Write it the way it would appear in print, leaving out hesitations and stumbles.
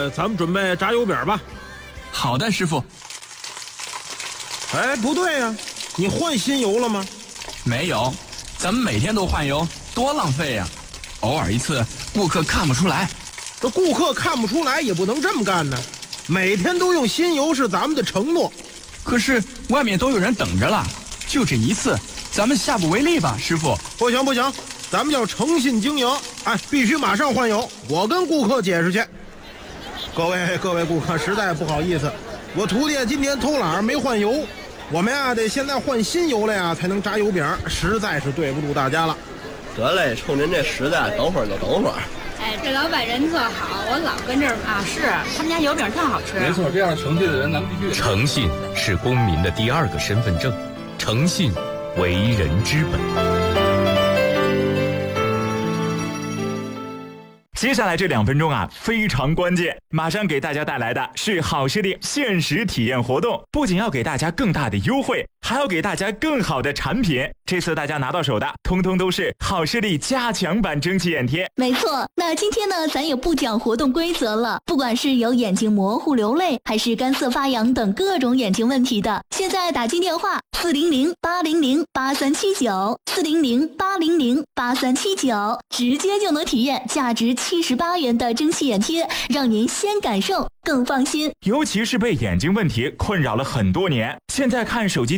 咱们准备炸油饼吧。 好的，师傅。 哎，不对呀，你换新油了吗？ 没有，咱们每天都换油，多浪费呀！偶尔一次，顾客看不出来。 这顾客看不出来也不能这么干呢。每天都用新油是咱们的承诺。 可是外面都有人等着了，就这一次，咱们下不为例吧，师傅。 不行不行，咱们要诚信经营，必须马上换油。我跟顾客解释去。各位顾客，实在不好意思，我徒弟今天偷懒没换油，我们得现在换新油了呀，才能炸油饼，实在是对不住大家了。 得嘞，冲您这实在，等会儿就等会儿。 哎，这老板人特好，我老跟这儿是他们家油饼特好吃。 没错，这样诚信的人咱们必须。 诚信是公民的第二个身份证，诚信为人之本。 接下来这2分钟非常关键，马上给大家带来的是好视力限时体验活动，不仅要给大家更大的优惠，还要给大家更好的产品。这次大家拿到手的通通都是好视力加强版蒸汽眼贴。 没错，那今天呢咱也不讲活动规则了，不管是有眼睛模糊流泪还是干涩发痒等各种眼睛问题的，现在打进电话400-800-8379，400-800-8379，直接就能体验价值78元的蒸汽眼贴，让您先感受更放心。 尤其是被眼睛问题困扰了很多年，现在看手机